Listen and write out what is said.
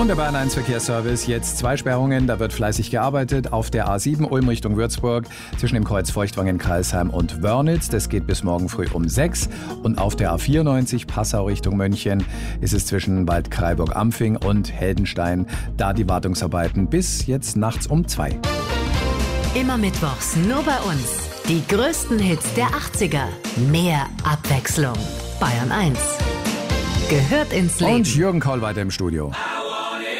Und der Bayern 1 Verkehrsservice, jetzt 2 Sperrungen, da wird fleißig gearbeitet. Auf der A7 Ulm Richtung Würzburg zwischen dem Kreuz Feuchtwangen-Kreilsheim und Wörnitz, das geht bis morgen früh um 6. Und auf der A94 Passau Richtung München ist es zwischen Waldkraiburg-Ampfing und Heldenstein, da die Wartungsarbeiten bis jetzt nachts um 2. Immer mittwochs nur bei uns. Die größten Hits der 80er. Mehr Abwechslung. Bayern 1 gehört ins Leben. Und Jürgen Kaul weiter im Studio.